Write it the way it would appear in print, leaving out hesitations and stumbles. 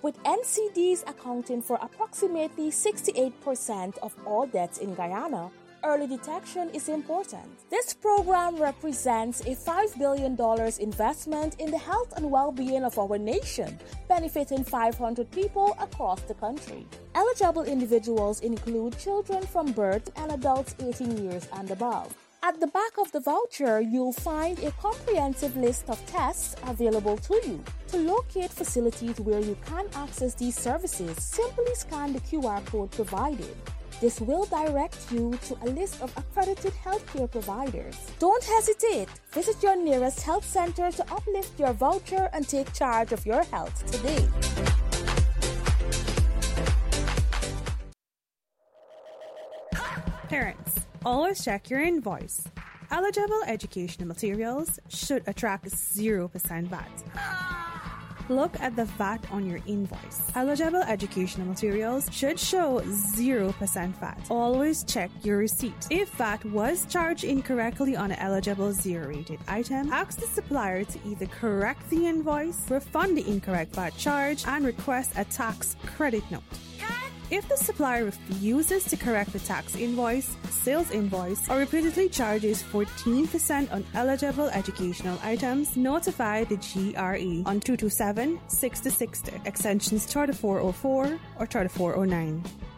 with NCDs accounting for approximately 68% of all deaths in Guyana. Early detection is important. This program represents a $5 billion investment in the health and well-being of our nation, benefiting 500 people across the country. Eligible individuals include children from birth and adults 18 years and above. At the back of the voucher, you'll find a comprehensive list of tests available to you. To locate facilities where you can access these services, simply scan the QR code provided. This will direct you to a list of accredited healthcare providers. Don't hesitate. Visit your nearest health center to uplift your voucher and take charge of your health today. Parents, always check your invoice. Eligible educational materials should attract 0% VAT. Look at the VAT on your invoice. Eligible educational materials should show 0% VAT. Always check your receipt. If VAT was charged incorrectly on an eligible zero-rated item, ask the supplier to either correct the invoice, refund the incorrect VAT charge, and request a tax credit note. If the supplier refuses to correct the tax invoice, sales invoice, or repeatedly charges 14% on eligible educational items, notify the GRE on 227-6060, extensions 3404 or 3409.